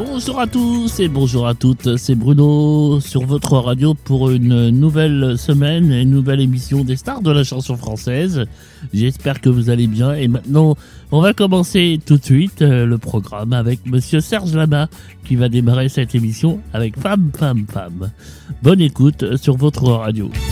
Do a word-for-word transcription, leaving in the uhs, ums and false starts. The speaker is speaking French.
Bonjour à tous et bonjour à toutes, c'est Bruno sur votre radio pour une nouvelle semaine, une nouvelle émission des stars de la chanson française. J'espère que vous allez bien et maintenant on va commencer tout de suite le programme avec Monsieur Serge Lama qui va démarrer cette émission avec Femme, Femme, Femme. Bonne écoute sur votre radio.